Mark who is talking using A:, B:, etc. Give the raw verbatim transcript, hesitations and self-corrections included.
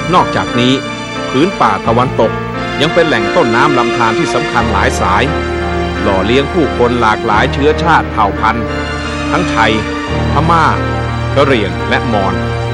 A: นอกจากนี้พื้นป่าตะวันตกยังเป็นแหล่งต้นน้ำลำธารที่สำคัญหลายสายหล่อเลี้ยงผู้คนหลากหลายเชื้อชาติเผ่าพันธุ์ทั้งไทยพม่ากะเหรี่ยงและมอญ